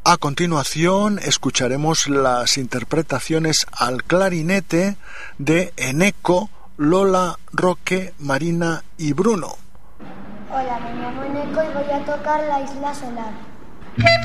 A continuación escucharemos las interpretaciones al clarinete de Eneco, Lola, Roque, Marina y Bruno. Hola, me llamo Eneco y voy a tocar la Isla Solar.